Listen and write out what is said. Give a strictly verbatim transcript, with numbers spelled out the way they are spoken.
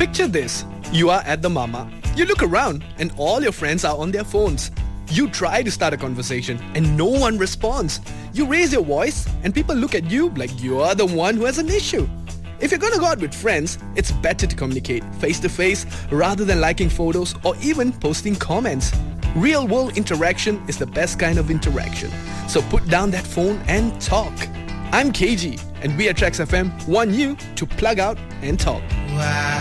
Picture this. You are at the mama. You look around and all your friends are on their phones. You try to start a conversation and no one responds. You raise your voice and people look at you like you are the one who has an issue. If you're gonna go out with friends, it's better to communicate face to face rather than liking photos or even posting comments. Real world interaction is the best kind of interaction. So put down that phone and talk. I'm K G and we at Trax F M want you to plug out and talk. Wow.